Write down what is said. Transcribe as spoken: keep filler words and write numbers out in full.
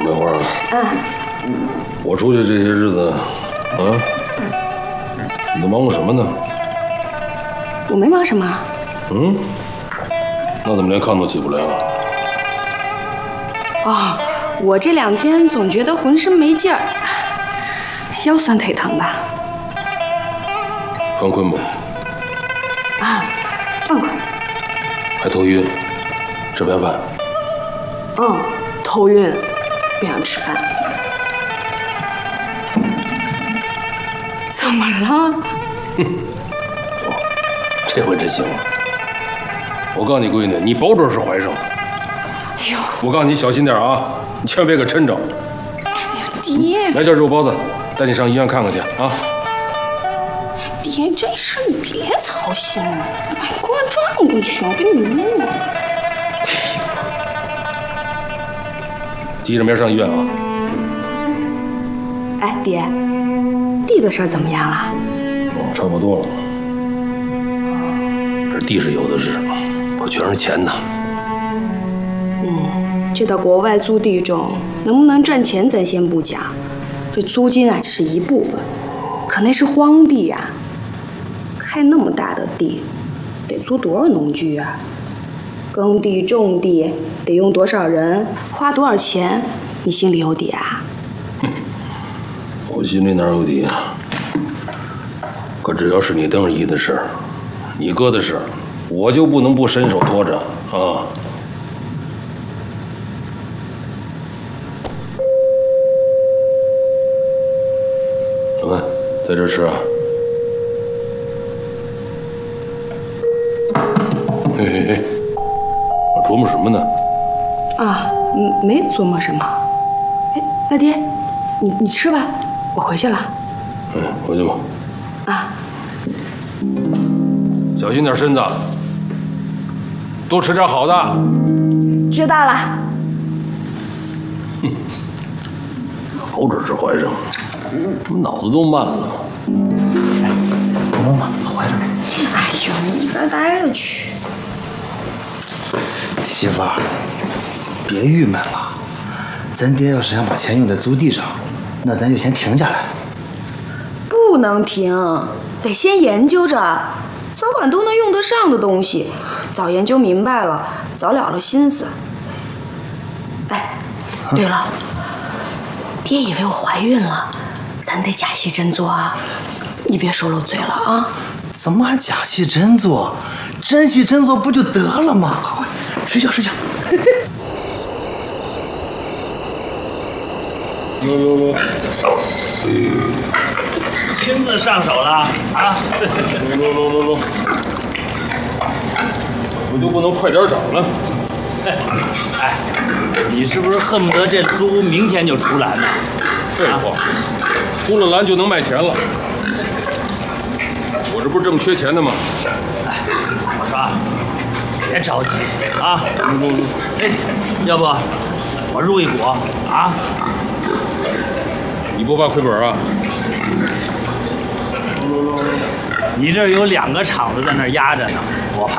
梅花啊， 嗯， 我出去这些日子，啊，你都忙过什么呢？ 我没忙什么。 嗯，那怎么连炕都起不来了？ 哦，我这两天总觉得浑身没劲儿，腰酸腿疼的。 犯困不？ 啊，犯困。 还头晕，吃不下饭。 嗯，头晕，不想吃饭。怎么了？ 哼，哦，这回真行了。我告诉你闺女，你保准是怀上了。 哎呦， 我告诉你小心点啊，你千万别给抻着。 爹， 来件肉包子，带你上医院看看去啊。 爹，这事你别操心了，哎，给我转过去，我给你弄。 急着没上医院啊？ 哎，爹，地的事儿怎么样了？ 哦，差不多了。这地是有的是，可全是钱呐。 嗯，这到国外租地种，能不能赚钱咱先不讲，这租金啊只是一部分，可那是荒地呀、啊。开那么大的地，得租多少农具啊？耕地、种地得用多少人，花多少钱？你心里有底啊？ 哼，我心里哪有底啊？可只要是你邓姨的事儿，你哥的事儿，我就不能不伸手托着啊！怎么在这吃啊？嘿嘿嘿，我琢磨什么呢？ 啊，嗯，没琢磨什么。哎，那爹，你你吃吧，我回去了。 嗯，回去吧。 啊， 小心点身子，多吃点好的。 知道了。 哼，好准是怀上了，怎么脑子都慢了？ 我摸摸，怀着没？ 哎呦，你别待着去。 媳妇儿，别郁闷了。咱爹要是想把钱用在租地上，那咱就先停下来。 不能停，得先研究着，早晚都能用得上的东西，早研究明白了，早了了心思。哎，对了，爹以为我怀孕了，咱得假戏真做啊！你别说漏嘴了啊！ 怎么还假戏真做？真戏真做不就得了吗？快快睡觉睡觉。 呦呦呦！ 亲自上手了啊！ 噜噜噜噜噜！我就不能快点长了？ 哎，你是不是恨不得这猪明天就出栏呢？ 废话，出了栏就能卖钱了。我这不是这么缺钱的吗？ 哎，我说，别着急啊！ 噜噜噜！ 哎，要不我入一股啊？ 你不怕亏本啊？ 你这儿有两个厂子在那儿压着呢，我怕